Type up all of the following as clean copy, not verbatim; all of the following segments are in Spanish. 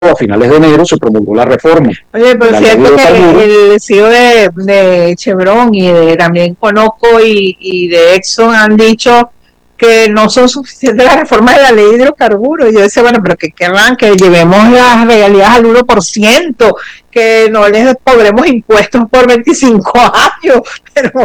a finales de enero, se promulgó la reforma. Oye, pero es cierto que el CEO de Chevron también Conoco y de Exxon han dicho que no son suficientes las reformas de la ley de hidrocarburos. Y yo decía, bueno, pero que querrán que llevemos las regalías al 1%, que no les cobremos impuestos por 25 años. Pero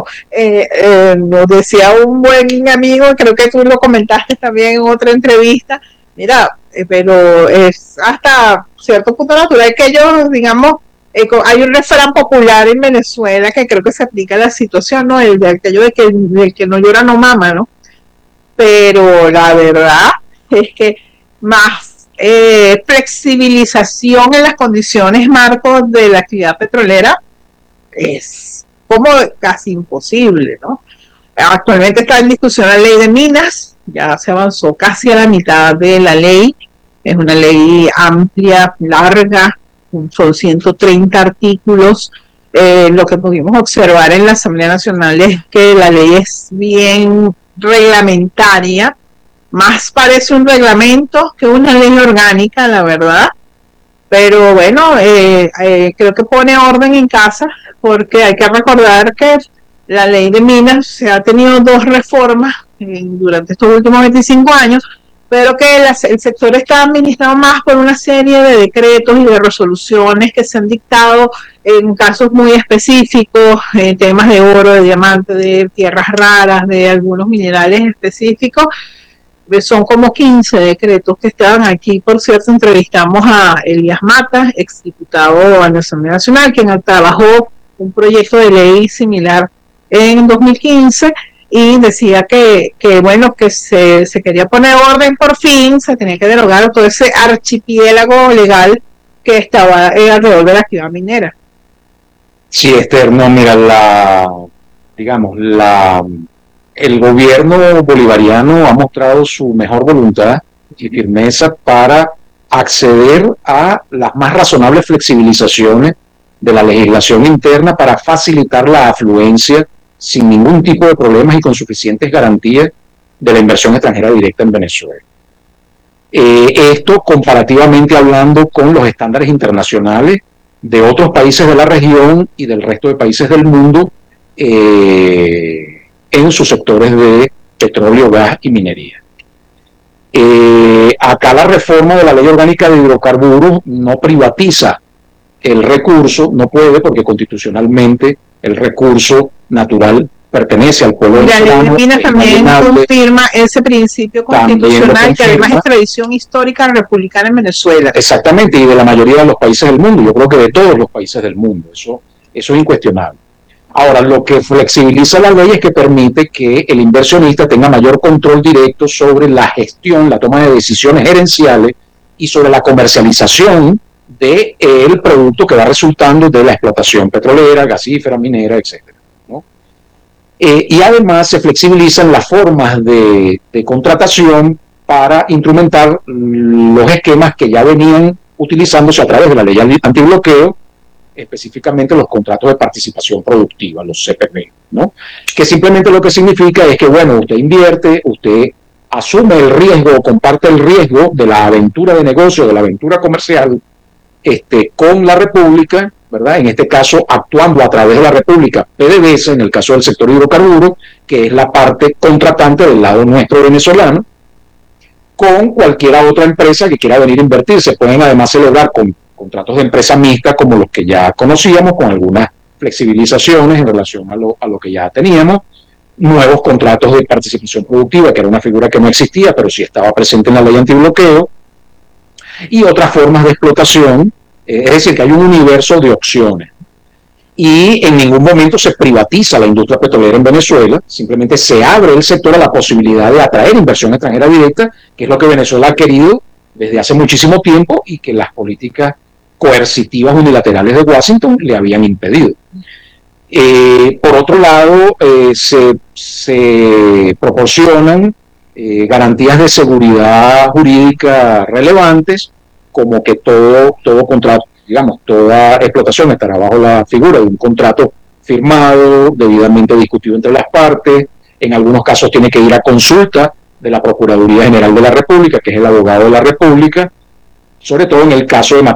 nos decía un buen amigo, creo que tú lo comentaste también en otra entrevista, mira, pero es hasta cierto punto natural que ellos, digamos, hay un refrán popular en Venezuela que creo que se aplica a la situación, ¿no? El de aquello del que no llora no mama, ¿no? Pero la verdad es que más flexibilización en las condiciones marcos de la actividad petrolera es como casi imposible, ¿no? Actualmente está en discusión la ley de minas, ya se avanzó casi a la mitad de la ley, es una ley amplia, larga, son 130 artículos. Lo que pudimos observar en la Asamblea Nacional es que la ley es bien reglamentaria, más parece un reglamento que una ley orgánica, la verdad, pero bueno, creo que pone orden en casa, porque hay que recordar que la ley de minas se ha tenido dos reformas durante estos últimos 25 años, pero que el sector está administrado más por una serie de decretos y de resoluciones que se han dictado en casos muy específicos, temas de oro, de diamante, de tierras raras, de algunos minerales específicos. Son como 15 decretos que estaban aquí. Por cierto, entrevistamos a Elías Mata, exdiputado a la Asamblea Nacional, quien trabajó un proyecto de ley similar en 2015 y decía que bueno, que se quería poner orden por fin, se tenía que derogar todo ese archipiélago legal que estaba alrededor de la actividad minera. Sí, Esther, no, mira, el gobierno bolivariano ha mostrado su mejor voluntad y firmeza para acceder a las más razonables flexibilizaciones de la legislación interna para facilitar la afluencia sin ningún tipo de problemas y con suficientes garantías de la inversión extranjera directa en Venezuela. Esto comparativamente hablando con los estándares internacionales de otros países de la región y del resto de países del mundo en sus sectores de petróleo, gas y minería. Acá la reforma de la ley orgánica de hidrocarburos no privatiza el recurso, no puede, porque constitucionalmente el recurso natural pertenece al pueblo venezolano. La ley de minas también confirma ese principio constitucional que además es tradición histórica republicana en Venezuela. Exactamente, y de la mayoría de los países del mundo, yo creo que de todos los países del mundo, eso es incuestionable. Ahora, lo que flexibiliza la ley es que permite que el inversionista tenga mayor control directo sobre la gestión, la toma de decisiones gerenciales y sobre la comercialización del producto que va resultando de la explotación petrolera, gasífera, minera, etc. ¿no? Y además se flexibilizan las formas de contratación para instrumentar los esquemas que ya venían utilizándose a través de la ley antibloqueo, específicamente los contratos de participación productiva, los CPP, ¿no? Que simplemente lo que significa es que, bueno, usted invierte, usted asume el riesgo o comparte el riesgo de la aventura de negocio, de la aventura comercial, con la República, ¿verdad? En este caso, actuando a través de la República, PDVSA, en el caso del sector hidrocarburos, que es la parte contratante del lado nuestro venezolano, con cualquier otra empresa que quiera venir a invertir. Se pueden además celebrar con contratos de empresa mixta como los que ya conocíamos, con algunas flexibilizaciones en relación a lo que ya teníamos, nuevos contratos de participación productiva, que era una figura que no existía, pero sí estaba presente en la ley antibloqueo, y otras formas de explotación, es decir, que hay un universo de opciones. Y en ningún momento se privatiza la industria petrolera en Venezuela, simplemente se abre el sector a la posibilidad de atraer inversión extranjera directa, que es lo que Venezuela ha querido desde hace muchísimo tiempo y que las políticas coercitivas unilaterales de Washington le habían impedido. Por otro lado, se proporcionan garantías de seguridad jurídica relevantes, como que todo contrato, digamos, toda explotación estará bajo la figura de un contrato firmado, debidamente discutido entre las partes. En algunos casos tiene que ir a consulta de la Procuraduría General de la República, que es el abogado de la República, sobre todo en el caso de